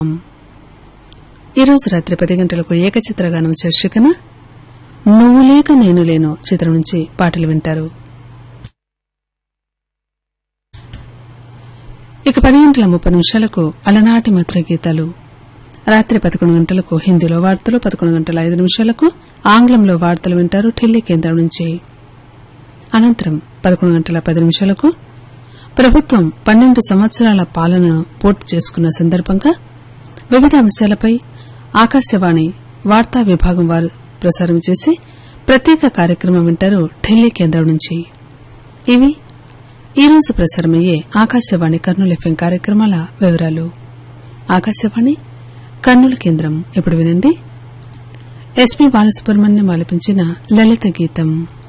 ఈరోజు రాత్రి 10 గంటలకు ఏకచిత్రగానం శీర్షికన నువ్వు లేక నేను లేను చిత్రం నుంచి పాటలు వింటారు. ఇక 10:30 అలనాటి మధుర గీతాలు. రాత్రి 11 గంటలకు హిందీలో వార్తలు, 11:05 ఆంగ్లంలో వార్తలు వింటారు ఢిల్లీ కేంద్రం నుంచి. అనంతరం 11:10 ప్రభుత్వం 12 సంవత్సరాల పాలనను పూర్తి చేసుకున్న సందర్భంగా వివిధ అంశాలపై ఆకాశవాణి వార్తా విభాగం వారు ప్రసారం చేసి ప్రత్యేక కార్యక్రమం వింటారు ఢిల్లీ కేంద్రం నుంచి. ఇవి ఈరోజు ప్రసారమయ్యే ఆకాశవాణి కర్నూలు ఎఫ్ఎం కార్యక్రమాల వివరాలు. ఆకాశవాణి కర్నూలు కేంద్రం. ఇప్పుడు వినండి ఎస్పీ బాలసుబ్రహ్మణ్యం ఆలపించిన లలిత గీతం.